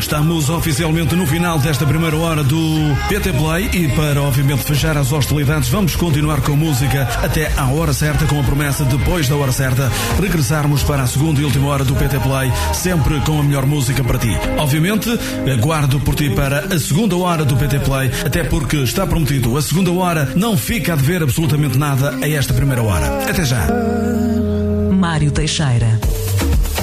Estamos oficialmente no final desta primeira hora do PT Play e para obviamente fechar as hostilidades vamos continuar com música até à hora certa, com a promessa depois da hora certa regressarmos para a segunda e última hora do PT Play, sempre com a melhor música para ti. Obviamente aguardo por ti para a segunda hora do PT Play, até porque está prometido, a segunda hora não fica a dever absolutamente nada a esta primeira hora. Até já. Mário Teixeira.